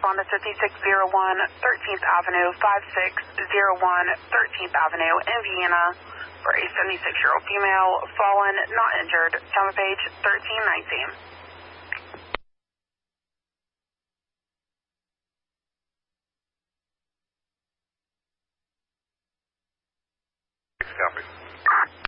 correspondence 5601 13th Avenue, 5601 13th Avenue in Vienna for a 76-year-old female, fallen, not injured. Time of page 1319. Copy.